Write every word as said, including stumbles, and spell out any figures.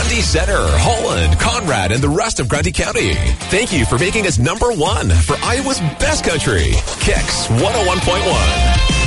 Grundy Center, Holland, Conrad, and the rest of Grundy County. Thank you for making us number one for Iowa's best country. Kicks one oh one point one.